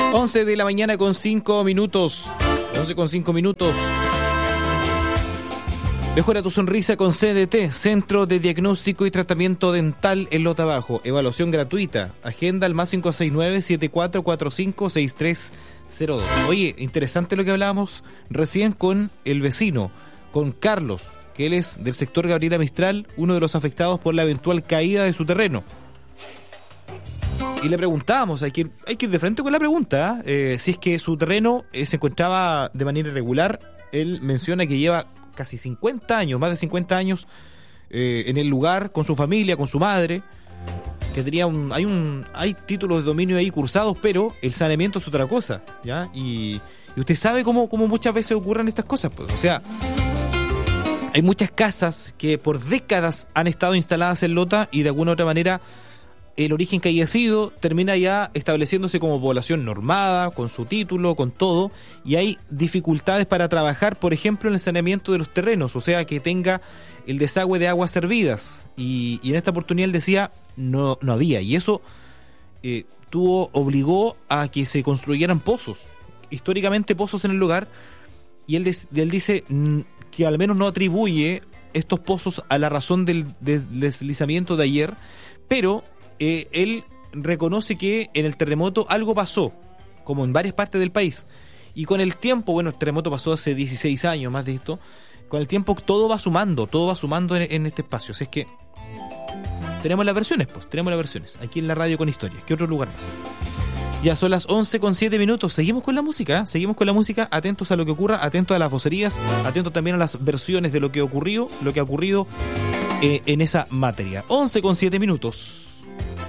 11 de la mañana con 5 minutos. 11 con 5 minutos. Mejora tu sonrisa con CDT, Centro de Diagnóstico y Tratamiento Dental en Lota Bajo. Evaluación gratuita. Agenda al más 569-7445-6302. Oye, interesante lo que hablábamos recién con el vecino, con Carlos, que él es del sector Gabriela Mistral, uno de los afectados por la eventual caída de su terreno. Y le preguntábamos, hay que ir de frente con la pregunta, si es que su terreno se encontraba de manera irregular. Él menciona que lleva casi 50 años, más de 50 años en el lugar, con su familia, con su madre, que tenía hay títulos de dominio ahí cursados, pero el saneamiento es otra cosa, ¿ya? Y usted sabe cómo muchas veces ocurren estas cosas, pues. O sea, hay muchas casas que por décadas han estado instaladas en Lota y de alguna u otra manera el origen que haya sido termina ya estableciéndose como población normada, con su título, con todo, y hay dificultades para trabajar, por ejemplo, en el saneamiento de los terrenos, o sea, que tenga el desagüe de aguas servidas, y en esta oportunidad él decía no había, y eso obligó a que se construyeran pozos, históricamente pozos en el lugar, y él dice que al menos no atribuye estos pozos a la razón del deslizamiento de ayer, pero él reconoce que en el terremoto algo pasó, como en varias partes del país, y con el tiempo, bueno, el terremoto pasó hace 16 años más de esto, con el tiempo todo va sumando en este espacio. Así es que tenemos las versiones, aquí en la radio con historias. ¿Qué otro lugar más? Ya son las 11 con 7 minutos. Seguimos con la música, atentos a lo que ocurra, atentos a las vocerías, atentos también a las versiones de lo que ha ocurrido en esa materia. 11 con 7 minutos.